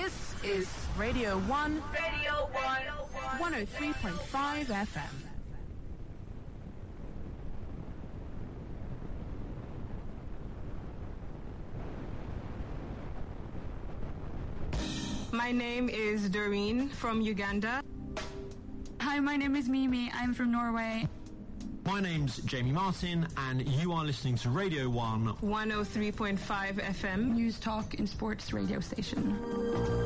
This is Radio 1. Radio 1. 103.5 FM. My name is Doreen from Uganda. Hi, my name is Mimi. I'm from Norway. My name's Jamie Martin, and you are listening to Radio 1. 103.5 FM. News, talk and sports radio station.